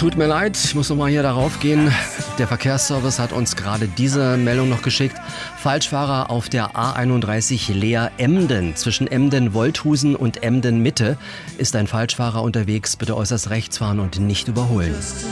tut mir leid, ich muss nochmal hier darauf gehen. Der Verkehrsservice hat uns gerade diese Meldung noch geschickt. Falschfahrer auf der A31 Leer-Emden. Zwischen Emden-Wolthusen und Emden-Mitte ist ein Falschfahrer unterwegs. Bitte äußerst rechts fahren und nicht überholen.